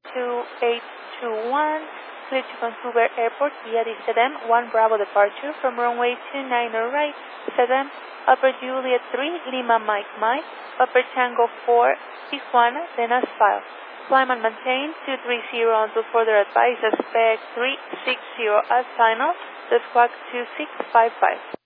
2821, clear to Vancouver Airport via the SEDEM 1 Bravo departure from runway 29 right, SEDEM, Upper Juliet 3, Lima Mike Mike, Upper Tango 4, Tijuana, then as filed. Climb and maintain 230 until further advice, expect 360 as final, the squawk 2655.